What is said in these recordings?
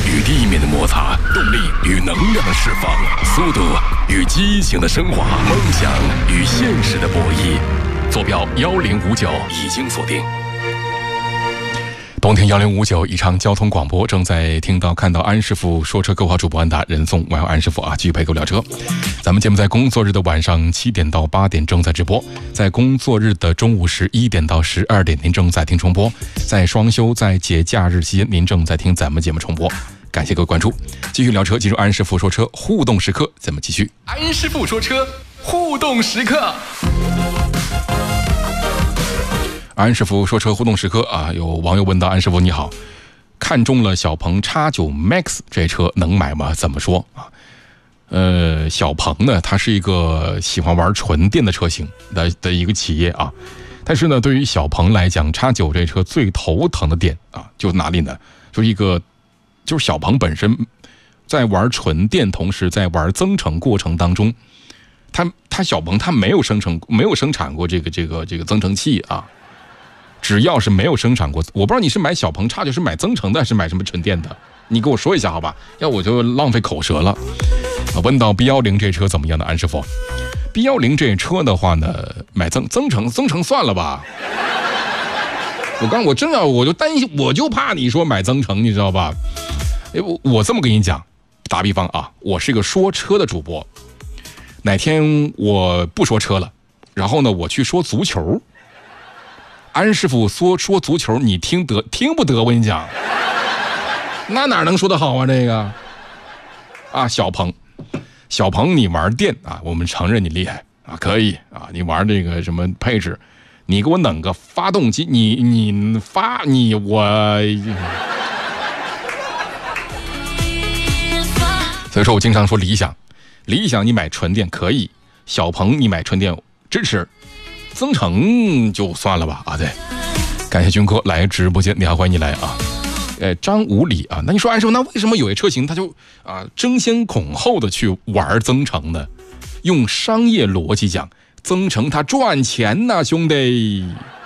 与地面的摩擦，动力与能量的释放，速度与激情的升华，梦想与现实的博弈。坐标1059已经锁定。冬天1059一场交通广播，正在听到看到安师傅说车购话主播安达人送，我要安师傅啊，继续陪购聊车。咱们节目在工作日的晚上7点到8点正在直播，在工作日的中午11点到12点您正在听重播，在双休在节假日期间您正在听咱们节目重播。感谢各位关注，继续聊车，进入安师傅说车互动时刻，咱们继续安师傅说车互动时刻。安师傅说车互动时刻啊，有网友问到安师傅你好，看中了小鹏 X9 Max 这车能买吗？怎么说啊？小鹏呢，它是一个喜欢玩纯电的车型的一个企业啊，但是呢，对于小鹏来讲 ，X9 这车最头疼的点啊，就是哪里呢？就是小鹏本身在玩纯电，同时在玩增程过程当中，它小鹏它没有生产过这个增程器啊。只要是没有生产过，我不知道你是买小鹏X9是买增程的还是买什么纯电的，你给我说一下好吧，要我就浪费口舌了。问到 B10 这车怎么样的安师傅 ？B10 这车的话呢，买增程算了吧。我就担心，我就怕你说买增程，你知道吧？我这么跟你讲，打比方啊，我是一个说车的主播，哪天我不说车了，然后呢，我去说足球。安师傅说足球，你听不得？我跟你讲，那哪能说得好啊？这个啊，小鹏，你玩电啊，我们承认你厉害啊，可以啊，你玩这个什么配置，你给我弄个发动机，所以说我经常说理想你买纯电可以，小鹏你买纯电支持。增程就算了吧啊！对，感谢军哥来直播间，你好，欢迎你来啊！张五里啊，那你说安师傅，那为什么有些车型他就争先恐后的去玩增程呢？用商业逻辑讲，增程它赚钱呐，兄弟！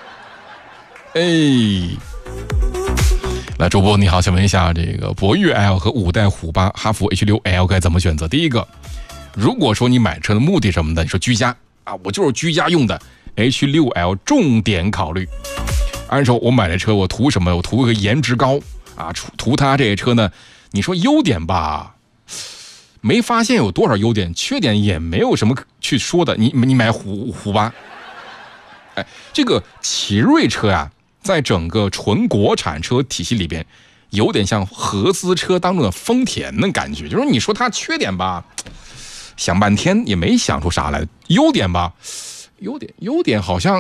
来，主播你好，请问一下，这个博越 L 和5代虎8哈弗 H6L 该怎么选择？第一个，如果说你买车的目的什么的，你说居家啊，我就是居家用的。H6L 重点考虑。按说我买这车我图什么？我图个颜值高啊，图它这车呢，你说优点吧，没发现有多少优点，缺点也没有什么去说的。你买虎8，这个奇瑞车呀，在整个纯国产车体系里边，有点像合资车当中的丰田的感觉，就是你说它缺点吧，想半天也没想出啥来，优点吧。优点好像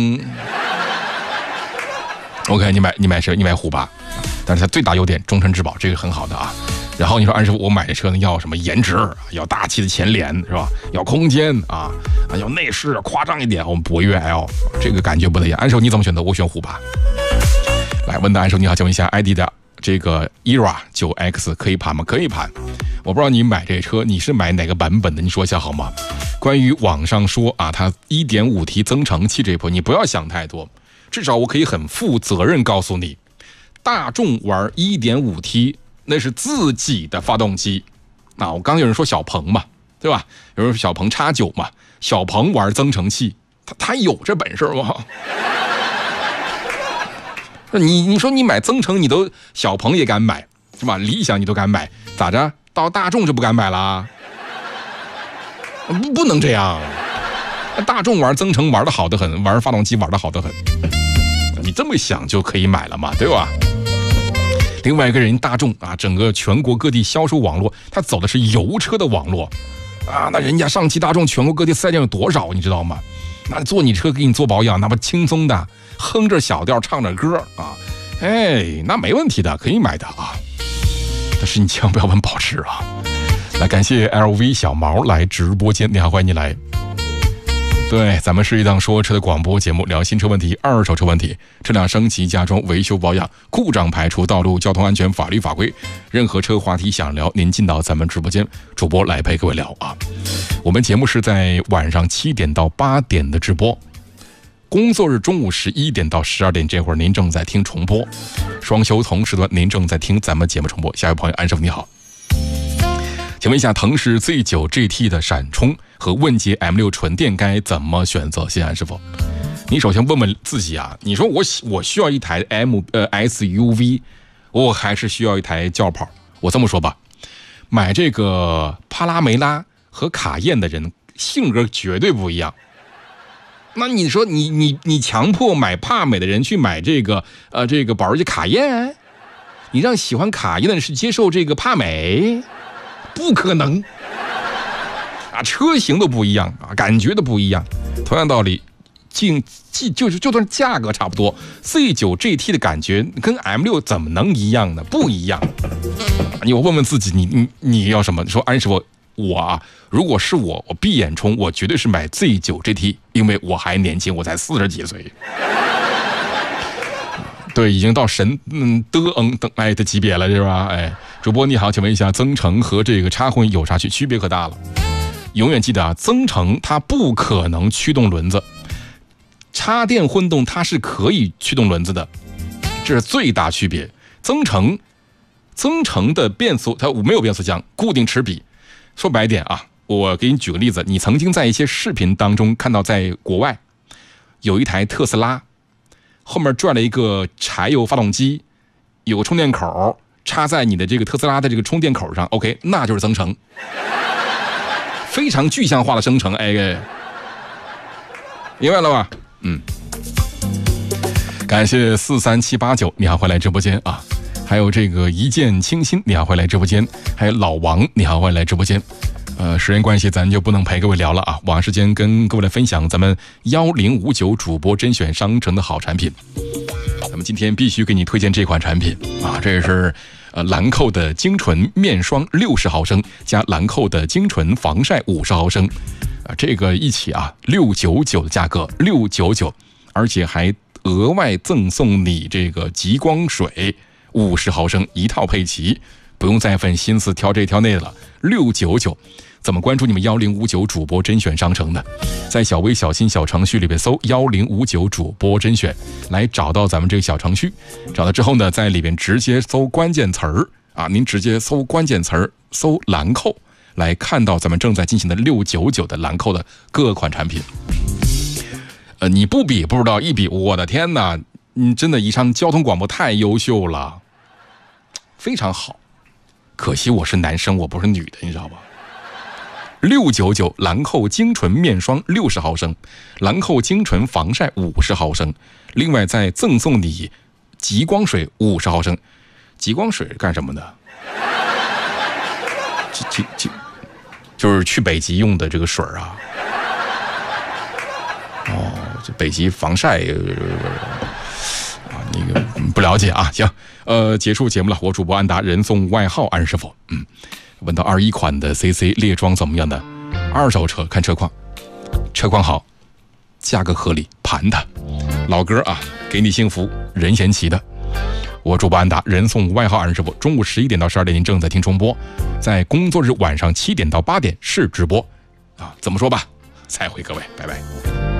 OK， 你买车，你买虎8，但是它最大优点终身质保，这个很好的啊。然后你说安师傅，我买这车呢要什么颜值？要大气的前脸是吧？要空间啊，要内饰夸张一点。我们博越 L 这个感觉不得一样。安师傅你怎么选择？我选虎8。来问的安师傅你好，请问一下 ID 的这个 ERA 9X 可以盘吗？可以盘。我不知道你买这车你是买哪个版本的，你说一下好吗？关于网上说啊，它 1.5T 增程器这波，你不要想太多，至少我可以很负责任告诉你，大众玩 1.5T 那是自己的发动机。那我刚有人说小鹏嘛，对吧？有人说小鹏 X9 嘛，小鹏玩增程器，他有这本事吗？你说你买增程，你都小鹏也敢买是吧？理想你都敢买，咋着？到大众就不敢买了？不能这样，大众玩增程玩得好得很，玩发动机玩得好得很，你这么想就可以买了嘛，对吧？另外一个人大众啊，整个全国各地销售网络，它走的是油车的网络啊，那人家上汽大众全国各地4S店有多少，你知道吗？那坐你车给你做保养，那不轻松的，哼着小调唱着歌啊，那没问题的，可以买的啊。但是你千万不要问保值啊。来，感谢 LV 小毛来直播间，你好，欢迎你来。对，咱们是一档说车的广播节目，聊新车问题、二手车问题、车辆升级、加装、维修保养、故障排除、道路交通安全、法律法规，任何车话题想聊，您进到咱们直播间，主播来陪各位聊啊。我们节目是在晚上7点到8点的直播。 工作日中午11点到12点这会儿您正在听重播，双休同时段您正在听咱们节目重播。下一位朋友安师傅你好，请问一下，腾势 Z9 GT 的闪充和问界 M6 纯电该怎么选择？谢谢安师傅。你首先问问自己啊，你说我需要一台 SUV， 我还是需要一台轿跑？我这么说吧，买这个帕拉梅拉和卡宴的人性格绝对不一样。那你说你强迫买帕美的人去买这个保时捷卡宴，你让喜欢卡宴的人是接受这个帕美，不可能啊！车型都不一样啊，感觉都不一样。同样道理，就算价格差不多 ，C9 GT 的感觉跟 M6 怎么能一样呢？不一样。你问问自己，你要什么？你说安师傅，如果是我闭眼冲，我绝对是买 Z9 GT， 因为我还年轻，我才40几岁。对，已经到神的级别了，是吧？哎，主播你好，请问一下，增程和这个插混有啥区别可大了？永远记得啊，增程它不可能驱动轮子，插电混动它是可以驱动轮子的，这是最大区别。增程的变速它没有变速箱，固定齿比。说白点啊，我给你举个例子，你曾经在一些视频当中看到，在国外有一台特斯拉，后面转了一个柴油发动机，有个充电口插在你的这个特斯拉的这个充电口上 ，OK， 那就是增程，非常具象化的生成，哎，明白了吧？感谢43789，你好，回来直播间啊。还有这个一见倾心，你好，回来直播间。还有老王，你好，回来直播间。时间关系，咱就不能陪各位聊了啊。往时间跟各位来分享咱们1059主播甄选商城的好产品。咱们今天必须给你推荐这款产品啊，这是兰蔻的精纯面霜60毫升加兰蔻的精纯防晒50毫升啊，这个一起啊699的价格699，而且还额外赠送你这个极光水50毫升一套配齐，不用再费心思挑这挑那的了。699，怎么关注你们1059主播甄选商城呢？在小微小新小程序里边搜1059主播甄选，来找到咱们这个小程序。找到之后呢，在里边直接搜关键词儿啊，您直接搜关键词儿，搜兰蔻，来看到咱们正在进行的699的兰蔻的各款产品。你不比不知道，一比，我的天哪！你真的以上交通广播太优秀了。非常好，可惜我是男生，我不是女的，你知道吧？699兰蔻精纯面霜60毫升，兰蔻精纯防晒50毫升，另外再赠送你极光水50毫升。极光水干什么的？就是去北极用的这个水啊。哦，这北极防晒。那个不了解啊，行，结束节目了。我主播安达，人送外号安师傅。问到21款的 CC 猎装怎么样呢？二手车看车况，车况好，价格合理，盘的老哥啊，给你幸福，任贤齐的。我主播安达，人送外号安师傅。中午11点到12点您正在听重播，在工作日晚上7点到8点是直播啊。怎么说吧？再会各位，拜拜。